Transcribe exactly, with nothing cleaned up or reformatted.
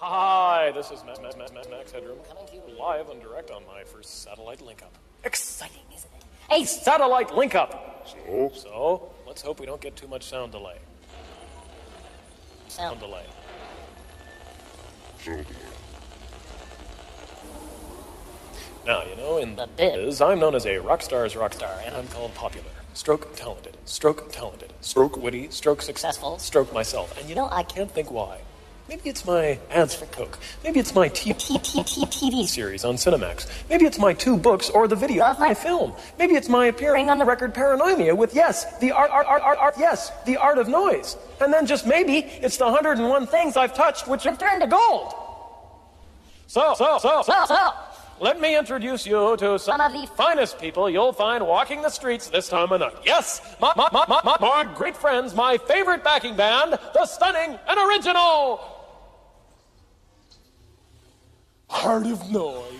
Hi, this is Max, Max, Max, Max Headroom coming to you live and direct on my first satellite link-up. Exciting, isn't it? A satellite link-up! So? So, let's hope we don't get too much sound delay. Sound delay. So, Now, you know, in the biz, I'm known as a rock star's rock star, and I'm called popular. Stroke talented. Stroke talented. Stroke witty. Stroke successful. Stroke myself. And you know, I can't think why. Maybe it's my ads for Coke. Maybe it's my T V series on Cinemax. Maybe it's my two books or the video of my film. Maybe it's my appearing on the record Paranoia with, yes, the art, art, art, art, art, yes, the art of noise. And then just maybe it's the one hundred and one things I've touched which have turned to gold. So, so, so, so, so. Let me introduce you to some of the finest people you'll find walking the streets this time of night. Yes, my, my, my, my, my, my great friends, my favorite backing band, the stunning and original Heart of Noise.